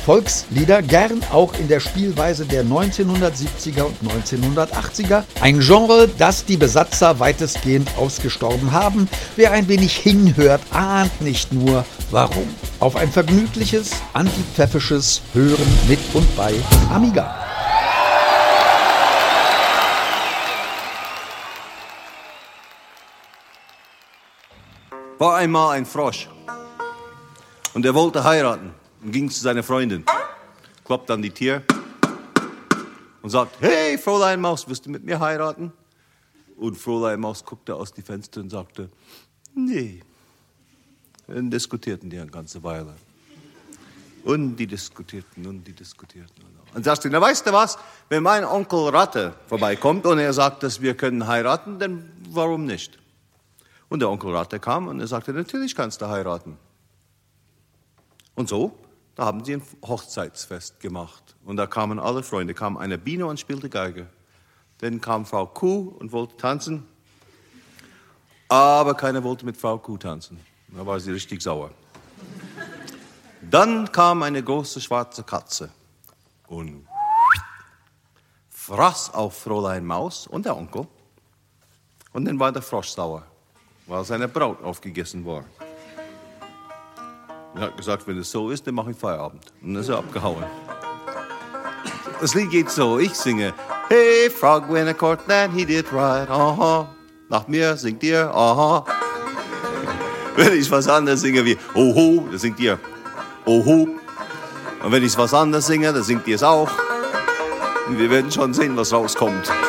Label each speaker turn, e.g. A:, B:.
A: Volkslieder, gern auch in der Spielweise der 1970er und 1980er. Ein Genre, das die Besatzer weitestgehend ausgestorben haben. Wer ein wenig hinhört, ahnt nicht nur warum. Auf ein vergnügliches, antipfeffisches Hören mit und bei Amiga.
B: War einmal ein Frosch und er wollte heiraten und ging zu seiner Freundin, klopft an die Tür und sagt, hey Fräulein Maus, wirst du mit mir heiraten? Und Fräulein Maus guckte aus die Fenster und sagte, nee. Dann diskutierten die eine ganze Weile. Und die diskutierten. Und sagte, na weißt du was, wenn mein Onkel Ratte vorbeikommt und er sagt, dass wir können heiraten, dann warum nicht? Und der Onkel Ratte kam und er sagte, natürlich kannst du heiraten. Und so, da haben sie ein Hochzeitsfest gemacht. Und da kamen alle Freunde, kam eine Biene und spielte Geige. Dann kam Frau Kuh und wollte tanzen. Aber keiner wollte mit Frau Kuh tanzen. Da war sie richtig sauer. Dann kam eine große schwarze Katze und fraß auf Fräulein Maus und der Onkel. Und dann war der Frosch sauer, weil seine Braut aufgegessen war. Er hat gesagt, wenn es so ist, dann mache ich Feierabend. Und dann ist er abgehauen. Das Lied geht so, ich singe, hey, frog when a court then he did right, aha. Nach mir singt ihr, aha. Wenn ich was anderes singe wie, oho, dann singt ihr, oho. Und wenn ich was anderes singe, dann singt ihr es auch. Und wir werden schon sehen, was rauskommt.